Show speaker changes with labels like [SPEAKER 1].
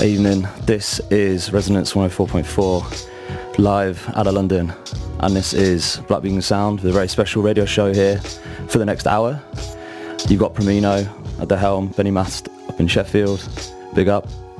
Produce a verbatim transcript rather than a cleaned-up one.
[SPEAKER 1] Evening, this is Resonance one oh four point four live out of London, and this is Black Beacon Sound with a very special radio show here for the next hour. You've got Promino at the helm, Benny Mast up in Sheffield, big up.